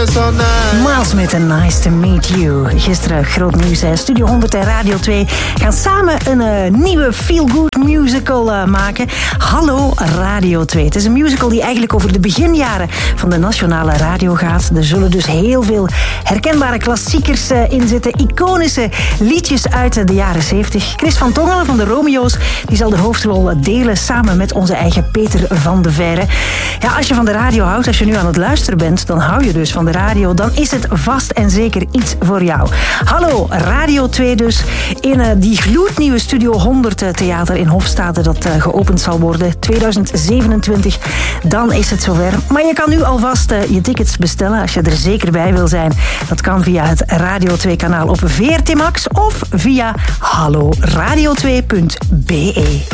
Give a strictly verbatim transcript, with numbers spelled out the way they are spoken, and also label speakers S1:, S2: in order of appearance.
S1: it's all night.
S2: Miles met een Nice to Meet You. Gisteren groot nieuws, hè. Studio honderd en Radio twee gaan samen een uh, nieuwe feel-good musical uh, maken. Hallo Radio twee. Het is een musical die eigenlijk over de beginjaren van de nationale radio gaat. Er zullen dus heel veel herkenbare klassiekers uh, in zitten. Iconische liedjes uit de jaren zeventig. Chris van Tongelen van de Romeo's die zal de hoofdrol delen samen met onze eigen Peter van de Veire. Ja, als je van de radio houdt, als je nu aan het luisteren bent, dan hou je dus van de radio. Dan is het vast en zeker iets voor jou. Hallo, Radio twee dus. In uh, die gloednieuwe Studio honderd uh, theater in Hofstade dat uh, geopend zal worden. tweeduizend zevenentwintig. Dan is het zover. Maar je kan nu alvast uh, je tickets bestellen als je er zeker bij wil zijn. Dat kan via het Radio twee kanaal op V R T Max of via hallo radio twee punt b e.